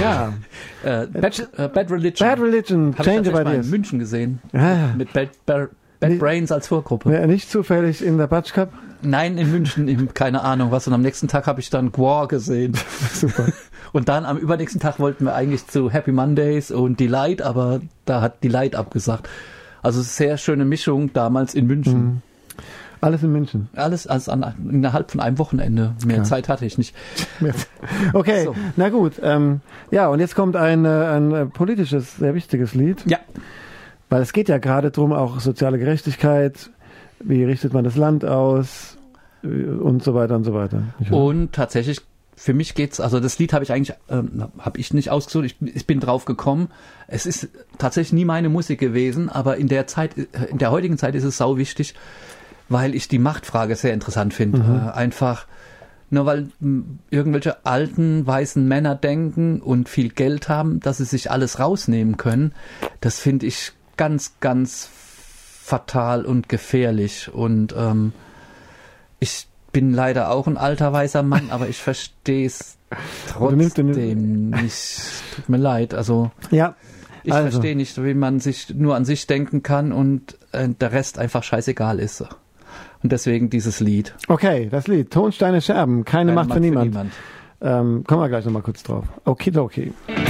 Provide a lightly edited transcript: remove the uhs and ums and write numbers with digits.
Ja. Bad Religion. Bad Religion, Habe Change ich of tatsächlich mal Ideas. in München gesehen. Ja. Mit Bad Brains als Vorgruppe. Ja, nicht zufällig in der Batsch Cup? Nein, in München, keine Ahnung was. Und am nächsten Tag habe ich dann Gwar gesehen. Super. Und dann am übernächsten Tag wollten wir eigentlich zu Happy Mondays und Delight, aber da hat Delight abgesagt. Also sehr schöne Mischung damals in München. Alles in München. Alles innerhalb von einem Wochenende. Mehr Zeit hatte ich nicht. Okay, So. na gut. Ja, und jetzt kommt ein politisches, sehr wichtiges Lied. Ja. Weil es geht ja gerade drum, auch soziale Gerechtigkeit, wie richtet man das Land aus und so weiter und so weiter. Und tatsächlich, für mich geht's, also das Lied habe ich eigentlich, habe ich nicht ausgesucht, ich bin drauf gekommen. Es ist tatsächlich nie meine Musik gewesen, aber in der heutigen Zeit ist es sau wichtig, weil ich die Machtfrage sehr interessant finde. Einfach, nur weil irgendwelche alten, weißen Männer denken und viel Geld haben, dass sie sich alles rausnehmen können, das finde ich ganz, ganz fatal und gefährlich. Und ich bin leider auch ein alter, weißer Mann, aber ich verstehe es trotzdem nicht. Tut mir leid. Also, ja, ich verstehe nicht, wie man sich nur an sich denken kann und der Rest einfach scheißegal ist. Und deswegen dieses Lied. Okay, das Lied. Tonsteine Scherben. Keine Macht für niemand. Kommen wir gleich nochmal kurz drauf. Okidoki.